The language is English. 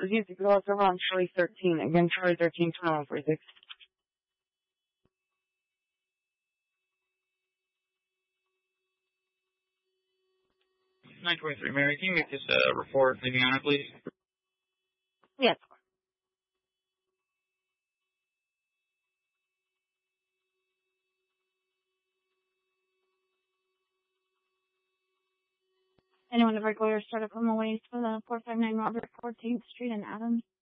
Music goes around Charlie 13. Again, Charlie 13, 2146. 923, Mary, can you make this report leaving on it, please? Yes. Anyone of regulars started from the waste for the 459 Robert 14th Street in Adams?